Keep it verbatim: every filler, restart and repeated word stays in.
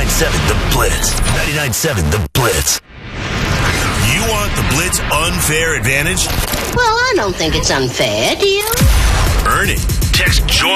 ninety-nine point seven The Blitz. ninety-nine point seven The Blitz. You want the Blitz unfair advantage? Well, I don't think it's unfair, do you? Earn it. Text JOIN.